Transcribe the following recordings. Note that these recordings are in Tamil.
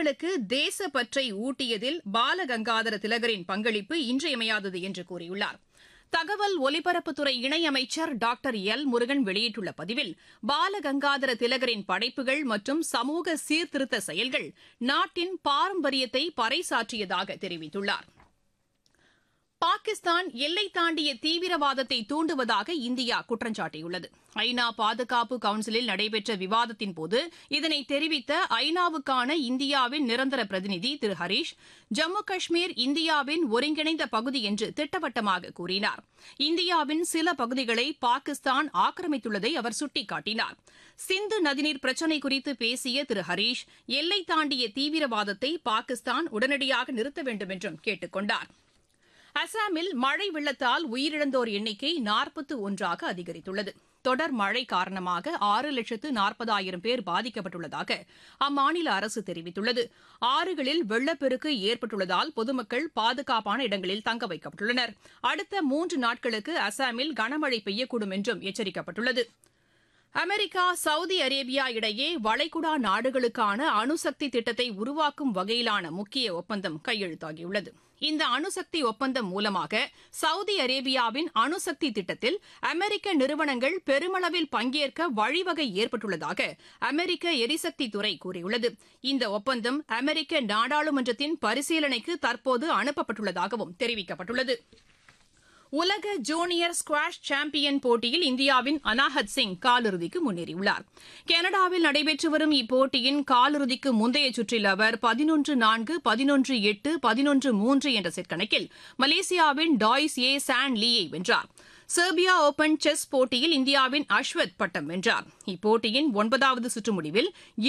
இளைஞர்களுக்கு தேசப்பற்றை ஊட்டியதில் பாலகங்காதர திலகரின் பங்களிப்பு இன்றியமையாதது என்று கூறியுள்ளார். தகவல் ஒலிபரப்புத்துறை இணையமைச்சர் டாக்டர் எல் முருகன் வெளியிட்டுள்ள பதிவில் பாலகங்காதர திலகரின் படைப்புகள் மற்றும் சமூக சீர்திருத்த செயல்கள் நாட்டின் பாரம்பரியத்தை பறைசாற்றியதாக தெரிவித்துள்ளார். பாகிஸ்தான் எல்லை தாண்டிய தீவிரவாதத்தை தூண்டுவதாக இந்தியா குற்றம் சாட்டியுள்ளது. ஐநா பாதுகாப்பு கவுன்சிலில் நடைபெற்ற விவாதத்தின்போது இதனை தெரிவித்த ஐநாவுக்கான இந்தியாவின் நிரந்தர பிரதிநிதி திரு ஹரீஷ், ஜம்மு காஷ்மீர் இந்தியாவின் ஒருங்கிணைந்த பகுதி என்று திட்டவட்டமாக கூறினார். இந்தியாவின் சில பகுதிகளை பாகிஸ்தான் ஆக்கிரமித்துள்ளதை அவர் சுட்டிக்காட்டினார். சிந்து நதிநீர் பிரச்சினை குறித்து பேசிய திரு ஹரீஷ், எல்லை தாண்டிய தீவிரவாதத்தை பாகிஸ்தான் உடனடியாக நிறுத்த வேண்டும் என்றும் கேட்டுக் கொண்டார். அசாமில் மழை வெள்ளத்தால் உயிரிழந்தோர் எண்ணிக்கை 41ஆக அதிகரித்துள்ளது. தொடர் மழை காரணமாக 6,40,000 பேர் பாதிக்கப்பட்டுள்ளதாக அம்மாநில அரசு தெரிவித்துள்ளது. ஆறுகளில் வெள்ளப்பெருக்கு ஏற்பட்டுள்ளதால் பொதுமக்கள் பாதுகாப்பான இடங்களில் தங்க வைக்கப்பட்டுள்ளனர். அடுத்த 3 நாட்களுக்கு அசாமில் கனமழை பெய்யக்கூடும் என்றும் எச்சரிக்கப்பட்டுள்ளது. அமெரிக்கா, சவுதி அரேபியா இடையே வளைகுடா நாடுகளுக்கான அணுசக்தி திட்டத்தை உருவாக்கும் வகையிலான முக்கிய ஒப்பந்தம் கையெழுத்தாகியுள்ளது. இந்த அணுசக்தி ஒப்பந்தம் மூலமாக சவுதி அரேபியாவின் அணுசக்தி திட்டத்தில் அமெரிக்க நிறுவனங்கள் பெருமளவில் பங்கேற்க வழிவகை ஏற்பட்டுள்ளதாக அமெரிக்க எரிசக்தி துறை கூறியுள்ளது. இந்த ஒப்பந்தம் அமெரிக்க நாடாளுமன்றத்தின் பரிசீலனைக்கு தற்போது அனுப்பப்பட்டுள்ளதாகவும் தெரிவிக்கப்பட்டுள்ளது. உலக ஜூனியர் ஸ்குவாஷ் சாம்பியன் போட்டியில் இந்தியாவின் அனாஹத் சிங் காலிறுதிக்கு முன்னேறியுள்ளார். கனடாவில் நடைபெற்று வரும் இப்போட்டியின் காலிறுதிக்கு முந்தைய சுற்றில் அவர் 11-4, 11-8, 11-3 என்ற செட் கணக்கில் மலேசியாவின் டாய்ஸ் ஏ சான் லீயை வென்றார். செர்பியா ஓபன் செஸ் போட்டியில் இந்தியாவின் அஸ்வத் பட்டம் வென்றார். இப்போட்டியின் 9வது சுற்று முடிவில்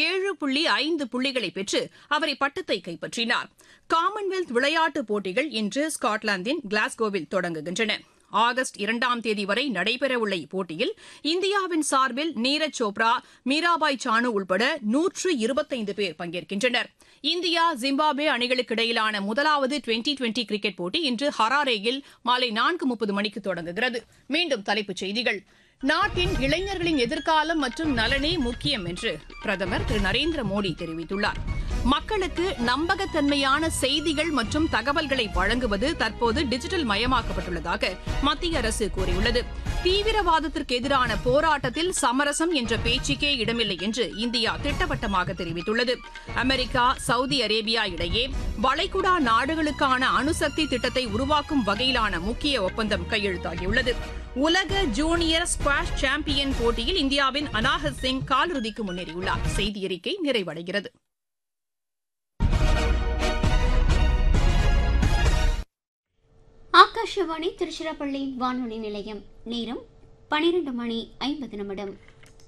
7.5 புள்ளிகளை பெற்று அவர் இப்பட்டத்தை கைப்பற்றினார். காமன்வெல்த் விளையாட்டுப் போட்டிகள் இன்று ஸ்காட்லாந்தின் கிளாஸ்கோவில் தொடங்குகின்றன. ஆகஸ்ட் 2ஆம் தேதி வரை நடைபெறவுள்ள இப்போட்டியில் இந்தியாவின் சார்பில் நீரஜ் சோப்ரா, மீராபாய் சானு உள்பட 125 பேர் பங்கேற்கின்றனர். இந்தியா, ஜிம்பாப்வே அணிகளுக்கு இடையிலான முதலாவது டுவெண்டி கிரிக்கெட் போட்டி இன்று ஹராரேயில் மாலை 4:30 மணிக்கு தொடங்குகிறது. மீண்டும் தலைப்புச் செய்திகள். நாட்டின் இளைஞர்களின் எதிர்காலம் மற்றும் நலனே முக்கியம் என்று பிரதமர் திரு நரேந்திர மோடி தெரிவித்துள்ளார். மக்களுக்கு நம்பகத்தன்மையான செய்திகள் மற்றும் தகவல்களை வழங்குவது தற்போது டிஜிட்டல் மயமாக்கப்பட்டுள்ளதாக மத்திய அரசு கூறியுள்ளது. தீவிரவாதத்திற்கு எதிரான போராட்டத்தில் சமரசம் என்ற பேச்சுக்கே இடமில்லை என்று இந்தியா திட்டவட்டமாக தெரிவித்துள்ளது. அமெரிக்கா, சவுதி அரேபியா இடையே வளைகுடா நாடுகளுக்கான அணுசக்தி திட்டத்தை உருவாக்கும் வகையிலான முக்கிய ஒப்பந்தம் கையெழுத்தாகியுள்ளது. உலக ஜூனியர் ஸ்குவாஷ் சாம்பியன் போட்டியில் இந்தியாவின் அனாஹத் சிங் காலிறுதிக்கு முன்னேறியுள்ளார். செய்தியறிக்கை நிறைவடைகிறது. ஆகாஷவாணி திருச்சிராப்பள்ளி வானொலி நிலையம். நேரம் 12:50.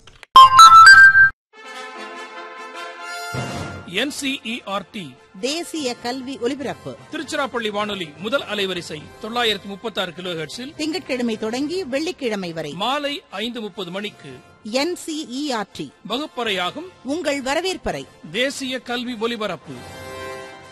NCERT தேசிய கல்வி ஒலிபரப்பு திருச்சிராப்பள்ளி வானொலி முதல் அலைவரிசை 936 கிலோஹெர்ட்ஸில் திங்கட்கிழமை தொடங்கி வெள்ளிக்கிழமை வரை மாலை 5:30 மணிக்கு NCERT வகுப்பறையாகும் உங்கள் வரவேற்பறை தேசிய கல்வி ஒலிபரப்பு.